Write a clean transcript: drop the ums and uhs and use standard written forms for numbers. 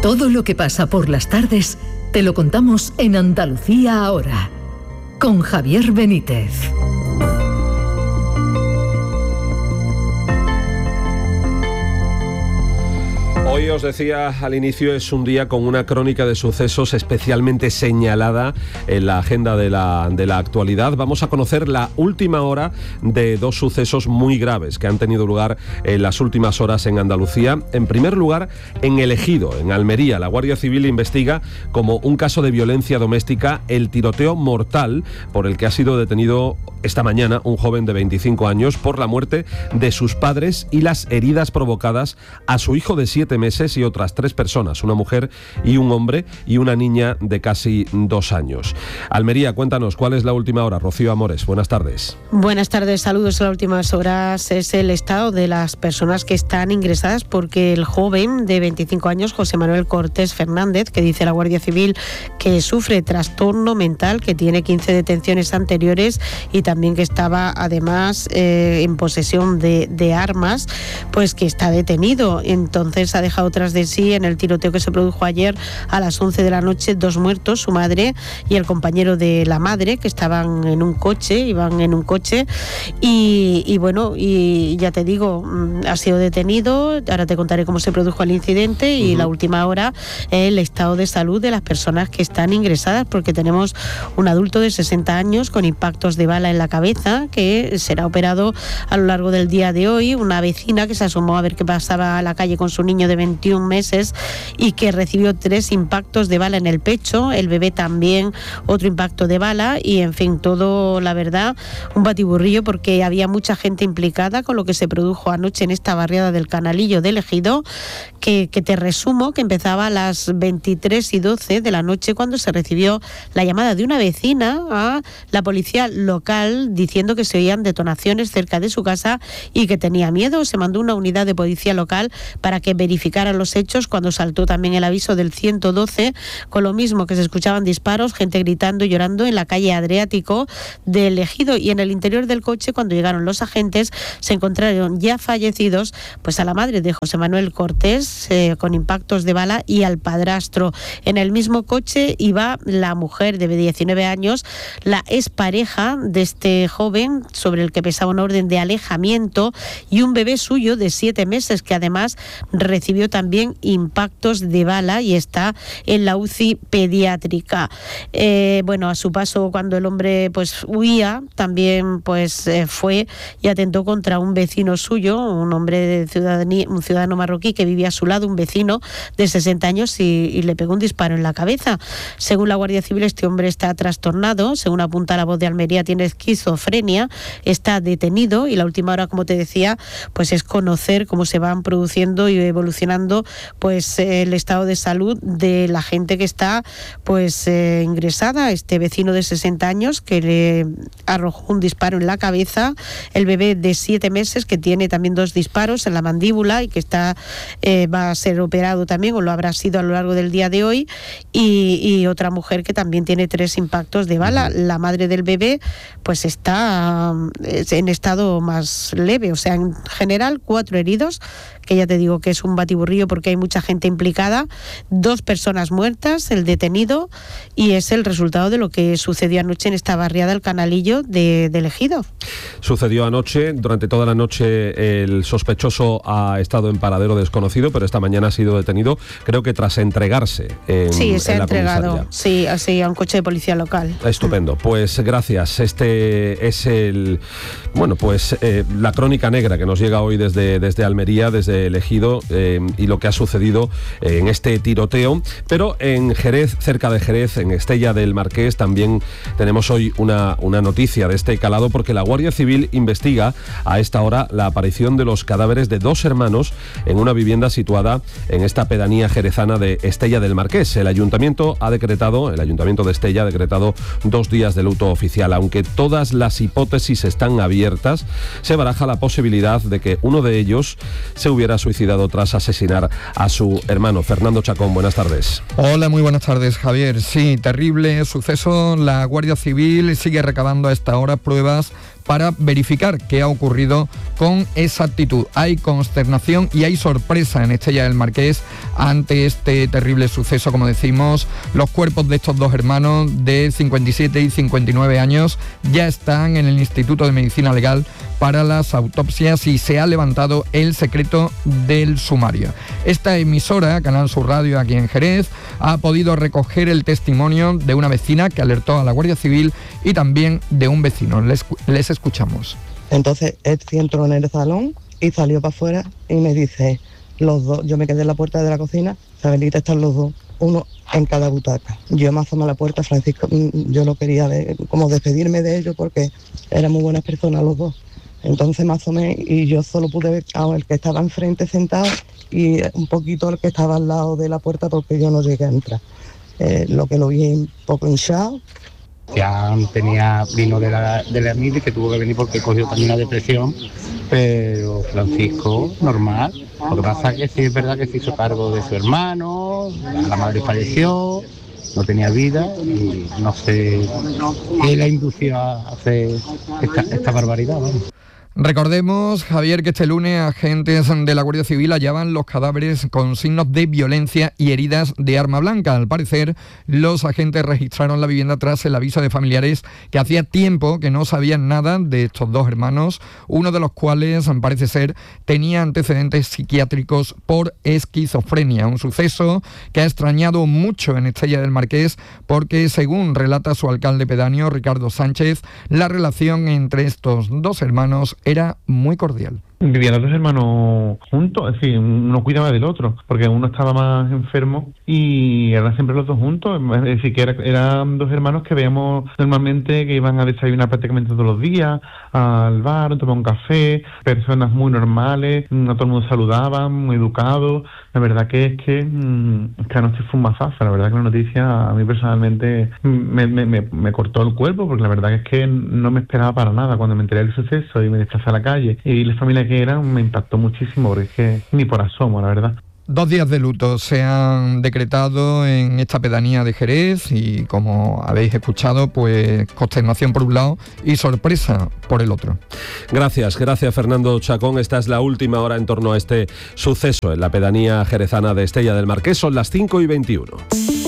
Todo lo que pasa por las tardes te lo contamos en Andalucía Ahora, con Javier Benítez. Hoy os decía al inicio, es un día con una crónica de sucesos especialmente señalada en la agenda de la actualidad. Vamos a conocer la última hora de dos sucesos muy graves que han tenido lugar en las últimas horas en Andalucía. En primer lugar, en El Ejido, en Almería, la Guardia Civil investiga como un caso de violencia doméstica el tiroteo mortal por el que ha sido detenido esta mañana un joven de 25 años por la muerte de sus padres y las heridas provocadas a su hijo de 7 meses y otras 3 personas, una mujer y un hombre y una niña de casi 2 años. Almería, cuéntanos, ¿cuál es la última hora? Rocío Amores, buenas tardes. Buenas tardes, saludos. A las últimas horas es el estado de las personas que están ingresadas porque el joven de 25 años, José Manuel Cortés Fernández, que dice la Guardia Civil que sufre trastorno mental, que tiene 15 detenciones anteriores y también que estaba además en posesión de armas, pues que está detenido. Entonces ha dejado tras de sí en el tiroteo que se produjo ayer a las 11 de la noche 2 muertos, su madre y el compañero de la madre, que iban en un coche y bueno, y ya te digo, ha sido detenido. Ahora te contaré cómo se produjo el incidente y la última hora el estado de salud de las personas que están ingresadas, porque tenemos un adulto de 60 años con impactos de bala en la cabeza que será operado a lo largo del día de hoy, una vecina que se asomó a ver qué pasaba a la calle con su niño de 21 meses y que recibió 3 impactos de bala en el pecho, el bebé también otro impacto de bala y en fin, todo la verdad un batiburrillo porque había mucha gente implicada con lo que se produjo anoche en esta barriada del Canalillo del Ejido, que te resumo que empezaba a las 23:12 de la noche cuando se recibió la llamada de una vecina a la policía local diciendo que se oían detonaciones cerca de su casa y que tenía miedo. Se mandó una unidad de policía local para que verificaran los hechos, cuando saltó también el aviso del 112, con lo mismo que se escuchaban disparos, gente gritando y llorando en la calle Adriático del Ejido, y en el interior del coche, cuando llegaron los agentes, se encontraron ya fallecidos pues a la madre de José Manuel Cortés con impactos de bala y al padrastro. En el mismo coche iba la mujer de 19 años, la expareja de este joven, sobre el que pesaba una orden de alejamiento, y un bebé suyo de 7 meses que además recibió también impactos de bala y está en la UCI pediátrica. Bueno, a su paso, cuando el hombre pues huía, también pues fue y atentó contra un vecino suyo, un hombre de ciudadanía, un ciudadano marroquí que vivía a su lado, un vecino de 60 años y le pegó un disparo en la cabeza. Según la Guardia Civil, este hombre está trastornado, según apunta La Voz de Almería, tiene esquizofrenia, está detenido y la última hora, como te decía, pues es conocer cómo se van produciendo y evolucionando pues el estado de salud de la gente que está pues ingresada. Este vecino de 60 años que le arrojó un disparo en la cabeza, el bebé de 7 meses que tiene también 2 disparos en la mandíbula y que está va a ser operado también, o lo habrá sido a lo largo del día de hoy, y otra mujer que también tiene 3 impactos de bala. La madre del bebé pues está en estado más leve, o sea, en general 4 heridos, que ya te digo que es un batiburrillo porque hay mucha gente implicada, 2 personas muertas, el detenido, y es el resultado de lo que sucedió anoche en esta barriada del Canalillo del Ejido. Sucedió anoche, durante toda la noche el sospechoso ha estado en paradero desconocido, pero esta mañana ha sido detenido, creo que tras entregarse sí, se ha entregado, sí, así, a un coche de policía local. Estupendo, pues gracias. Este es la crónica negra que nos llega hoy desde Almería, desde El Ejido, y lo que ha sucedido en este tiroteo. Pero en Jerez, cerca de Jerez, en Estella del Marqués, también tenemos hoy una noticia de este calado, porque la Guardia Civil investiga a esta hora la aparición de los cadáveres de 2 hermanos en una vivienda situada en esta pedanía jerezana de Estella del Marqués. El Ayuntamiento de Estella ha decretado 2 días de luto oficial. Aunque todas las hipótesis están abiertas, se baraja la posibilidad de que uno de ellos se hubiera hubiera suicidado tras asesinar a su hermano. Fernando Chacón, buenas tardes. Hola, muy buenas tardes, Javier. Sí, terrible suceso. La Guardia Civil sigue recabando a esta hora pruebas para verificar qué ha ocurrido con exactitud. Hay consternación y hay sorpresa en Estella del Marqués ante este terrible suceso, como decimos. Los cuerpos de estos dos hermanos de 57 y 59 años ya están en el Instituto de Medicina Legal para las autopsias y se ha levantado el secreto del sumario. Esta emisora, Canal Sur Radio aquí en Jerez, ha podido recoger el testimonio de una vecina que alertó a la Guardia Civil y también de un vecino. Les escuchamos. Entonces él entró en el salón y salió para afuera y me dice, los dos, yo me quedé en la puerta de la cocina, Sabelita, están los dos, uno en cada butaca. Yo me asomé a la puerta, Francisco, yo no quería como despedirme de ellos porque eran muy buenas personas los dos. Entonces me asomé y yo solo pude ver al que estaba enfrente sentado y un poquito al que estaba al lado de la puerta porque yo no llegué a entrar. Lo que lo vi un poco hinchado. Ya vino de la mili, que tuvo que venir porque cogió también una depresión, pero Francisco, normal. Lo que pasa es que sí es verdad que se hizo cargo de su hermano, la madre falleció, no tenía vida y no sé qué la indució a hacer esta barbaridad, ¿no? Recordemos, Javier, que este lunes agentes de la Guardia Civil hallaban los cadáveres con signos de violencia y heridas de arma blanca. Al parecer, los agentes registraron la vivienda tras el aviso de familiares que hacía tiempo que no sabían nada de estos dos hermanos, uno de los cuales, parece ser, tenía antecedentes psiquiátricos por esquizofrenia. Un suceso que ha extrañado mucho en Estella del Marqués porque, según relata su alcalde pedáneo, Ricardo Sánchez, la relación entre estos dos hermanos era muy cordial. Vivían los dos hermanos juntos, es decir, uno cuidaba del otro, porque uno estaba más enfermo y eran siempre los dos juntos, es decir, que eran dos hermanos que veíamos normalmente que iban a desayunar prácticamente todos los días, al bar, a tomar un café, personas muy normales, a todo el mundo saludaban, muy educados. La verdad que anoche fue un mazazo. La verdad que la noticia a mí personalmente me cortó el cuerpo, porque la verdad es que no me esperaba para nada. Cuando me enteré del suceso y me desplacé a la calle y vi la familia que eran, me impactó muchísimo, porque es que ni por asomo, la verdad. 2 días de luto se han decretado en esta pedanía de Jerez y, como habéis escuchado, pues consternación por un lado y sorpresa por el otro. Gracias Fernando Chacón. Esta es la última hora en torno a este suceso en la pedanía jerezana de Estella del Marqués. Son las 5:21.